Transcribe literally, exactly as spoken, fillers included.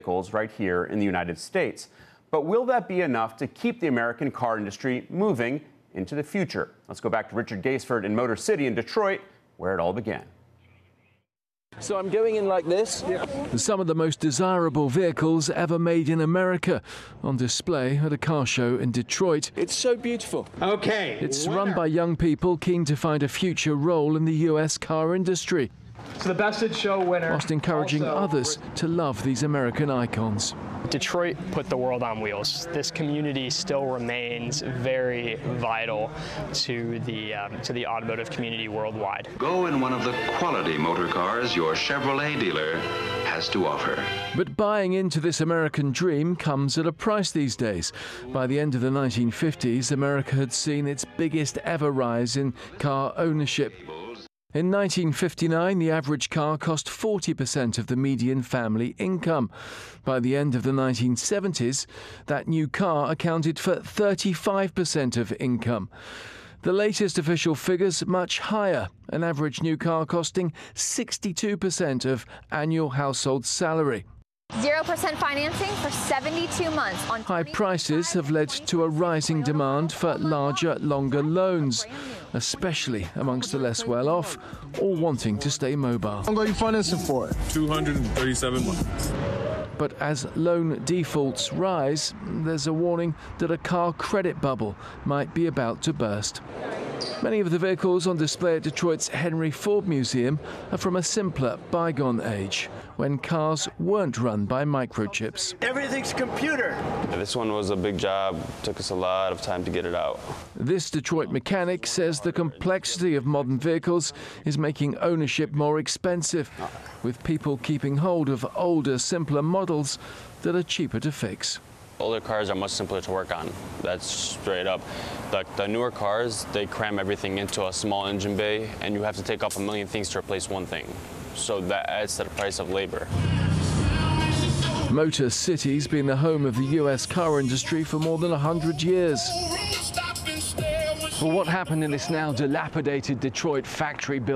vehicles right here in the United States. But will that be enough to keep the American car industry moving into the future? Let's go back to Richard Gaisford in Motor City in Detroit, where it all began. So I'm going in like this. Yeah. Some of the most desirable vehicles ever made in America on display at a car show in Detroit. It's so beautiful. Okay. It's winner. run by young people keen to find a future role in the U S car industry, So the Best in Show winner. whilst encouraging also... others to love these American icons. Detroit put the world on wheels. This community still remains very vital to the um, to the automotive community worldwide. Go in one of the quality motor cars your Chevrolet dealer has to offer. But buying into this American dream comes at a price these days. By the end of the nineteen fifties, America had seen its biggest ever rise in car ownership. In nineteen fifty-nine, the average car cost forty percent of the median family income. By the end of the nineteen seventies, that new car accounted for thirty-five percent of income. The latest official figures much higher, an average new car costing sixty-two percent of annual household salary. zero percent financing for seventy-two months. On High prices have led to a rising demand for larger, longer loans, especially amongst the less well-off, all wanting to stay mobile. How long are you financing for? two hundred thirty-seven months. But as loan defaults rise, there's a warning that a car credit bubble might be about to burst. Many of the vehicles on display at Detroit's Henry Ford Museum are from a simpler, bygone age, when cars weren't run by microchips. Everything's computer. This one was a big job. Took us a lot of time to get it out. This Detroit mechanic says the complexity of modern vehicles is making ownership more expensive, with people keeping hold of older, simpler models that are cheaper to fix. Older cars are much simpler to work on. That's straight up. The, the newer cars, they cram everything into a small engine bay, and you have to take off a million things to replace one thing. So that adds to the price of labor. Motor City's been the home of the U S car industry for more than one hundred years. But what happened in this now dilapidated Detroit factory building?